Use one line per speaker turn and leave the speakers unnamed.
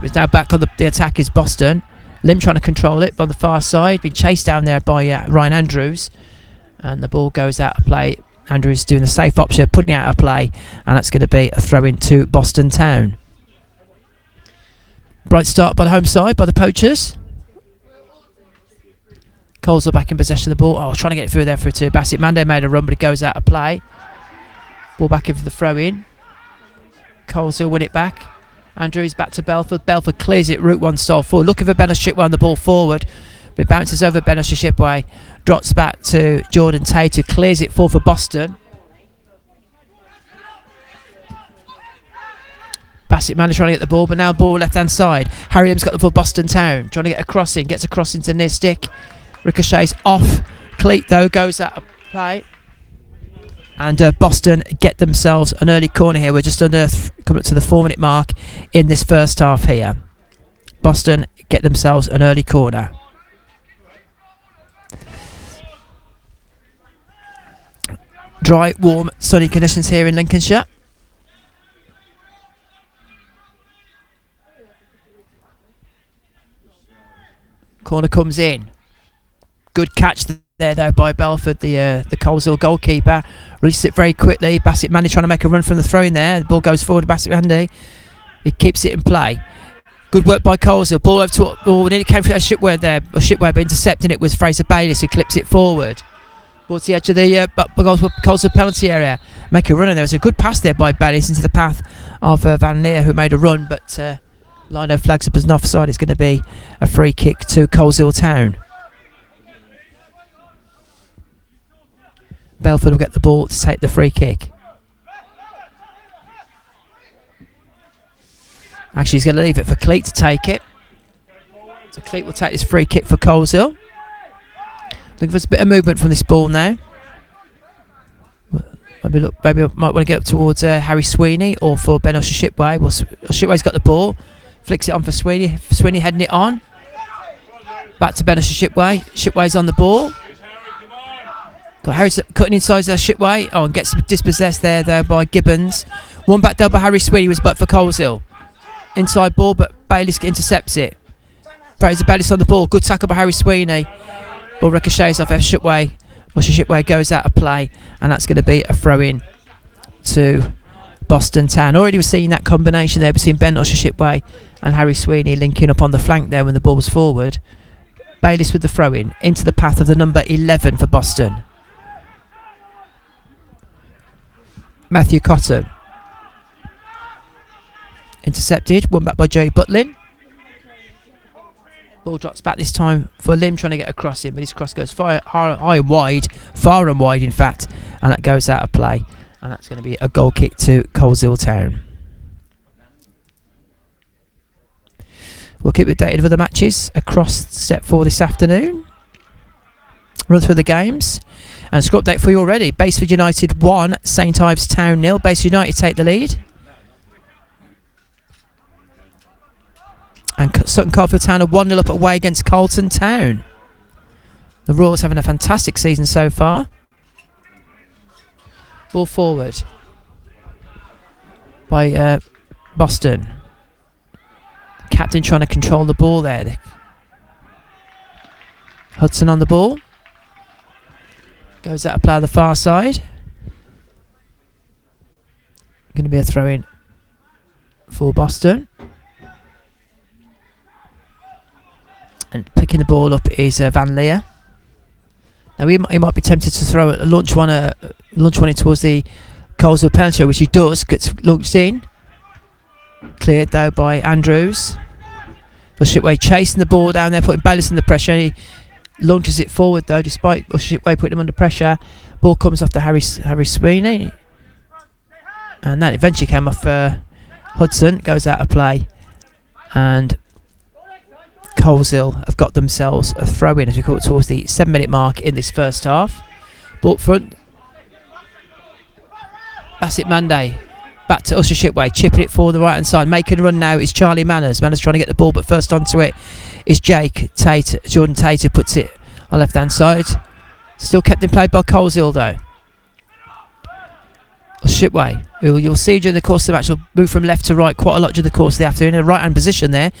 It's now back on the attack is Boston. Lim trying to control it on the far side. Been chased down there by Ryan Andrews. And the ball goes out of play. Andrews doing the safe option, putting it out of play. And that's going to be a throw in to Boston Town. Bright start by the home side, by the Poachers. Coleshill back in possession of the ball. Oh, trying to get it through there to Bassett Mande. Made a run, but it goes out of play. Ball back in for the throw in. Coleshill win it back. Andrews back to Belford. Belford clears it, route one style forward. Looking for Benos Shipway on the ball forward. But it bounces over Benos Shipway. Drops back to Jordan Tate, who clears it forward for Boston. Bassett Manley trying to get the ball, but now ball left hand side. Harry Lim's got the ball for Boston Town. Trying to get a crossing. Gets a crossing to near stick. Ricochets off. Cleat though goes out of play. And Boston get themselves an early corner here. We're just under coming up to the 4 minute mark in this first half here. Boston get themselves an early corner. Dry, warm, sunny conditions here in Lincolnshire. Corner comes in. Good catch there though by Belford, the Coleshill goalkeeper. Releases it very quickly. Bassett Mandy trying to make a run from the throw in there. The ball goes forward to Bassett Mandy. He keeps it in play. Good work by Coleshill. Ball over to nearly came for Shipway there. Shipway, but intercepting it was Fraser Bayliss who clips it forward. Towards the edge of the Coleshill penalty area. Make a run and there was a good pass there by Bayliss into the path of Van Leer, who made a run, but Lino flags up as an offside. It's going to be a free kick to Coleshill Town. Belford will get the ball to take the free kick. Actually, he's going to leave it for Cleat to take it. So Cleat will take this free kick for Coleshill. Looking for a bit of movement from this ball now. Maybe I might want to get up towards Harry Sweeney or for Ben Shipway. Well, Shipway's got the ball. Flicks it on for Sweeney. Sweeney heading it on. Back to Ben Shipway. Shipway's on the ball. Got Harry cutting inside Shipway. Oh, and gets dispossessed there though by Gibbons. One back down by Harry Sweeney was but for Coleshill. Inside ball, but Bayliss intercepts it. Fraser Bayliss on the ball. Good tackle by Harry Sweeney. Ball ricochets off Shipway. Shipway goes out of play, and that's going to be a throw in to Boston Town. Already we're seeing that combination there between Ben Shipway and Harry Sweeney linking up on the flank there when the ball was forward. Bayliss with the throw in into the path of the number 11 for Boston. Matthew Cotton. Intercepted. One back by Joey Butlin. Ball drops back this time for Lim trying to get a cross in, but his cross goes far and wide in fact, and that goes out of play. And that's going to be a goal kick to Coleshill Town. We'll keep updated with the matches across step 4 this afternoon. Run through the games. And score update for you already. Baseford United 1, St Ives Town 0. Baseford United take the lead. And Sutton Coldfield Town are 1-0 up away against Carlton Town. The Royals having a fantastic season so far. Ball forward by Boston. Captain trying to control the ball there. Hudson on the ball. Goes out of play on the far side. Going to be a throw in for Boston. And picking the ball up is Van Leer. Now he might be tempted to throw a launch one in towards the Coleshill penalty, which he does. Gets launched in. Cleared though by Andrews. For Shipway chasing the ball down there, putting Bayliss under pressure. He launches it forward though, despite Shipway putting him under pressure. Ball comes off to Harry Sweeney, and that eventually came off Hudson. Goes out of play, and Coleshill have got themselves a throw in as we come towards the 7 minute mark in this first half. Ball front. Bassett Mande. Back to Usher Shipway, chipping it forward the right hand side. Making a run now is Charlie Manners. Manners trying to get the ball, but first onto it is Jake Tate. Jordan Tate, who puts it on left hand side. Still kept in play by Coleshill though. Shipway, who you'll see during the course of the match will move from left to right quite a lot during the course of the afternoon in a right hand position there.